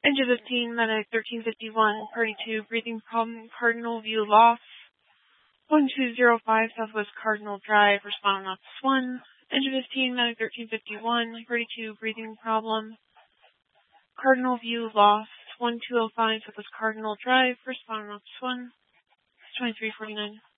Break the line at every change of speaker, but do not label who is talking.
Engine 15, medic 1351, party 2, breathing problem, Cardinal View loss. 1205 Southwest Cardinal Drive, respond on Office 1. Engine 15, medic 1351, party 2, breathing problem, Cardinal View loss. 1205 Southwest Cardinal Drive, respond on Office 1. 2349.